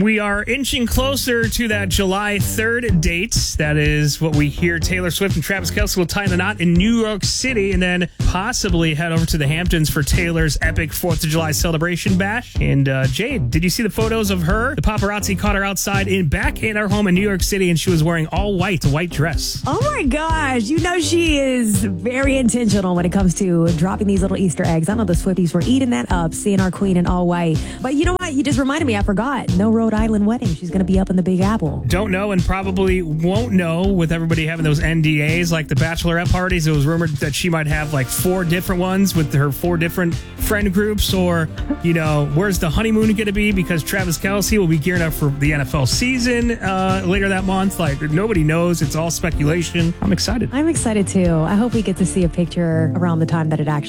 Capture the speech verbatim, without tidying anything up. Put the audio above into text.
We are inching closer to that July third date. That is what we hear Taylor Swift and Travis Kelce will tie the knot in New York City and then possibly head over to the Hamptons for Taylor's epic fourth of July celebration bash. And uh, Jade, did you see the photos of her? The paparazzi caught her outside in back in her home in New York City, and she was wearing all white, a white dress. Oh my gosh. You know she is very intentional when it comes to dropping these little Easter eggs. I know the Swifties were eating that up, seeing our queen in all white. But you know what? You just reminded me. I forgot. No Rhode Island wedding. She's going to be up in the Big Apple. Don't know and probably won't know with everybody having those N D As like the bachelorette parties. It was rumored that she might have like four different ones with her four different friend groups, or, you know, where's the honeymoon going to be because Travis Kelce will be gearing up for the N F L season uh, later that month. Like, nobody knows. It's all speculation. I'm excited. I'm excited too. I hope we get to see a picture around the time that it actually